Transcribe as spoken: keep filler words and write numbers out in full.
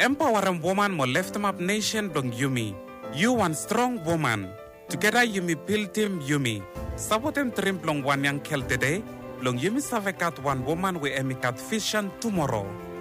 empower a woman mo left map nation dong Yumi. You one strong woman. Together Yumi build team Yumi. Sabotem trim long one young kel today. Long Yumi savekat one woman we emikat vision tomorrow.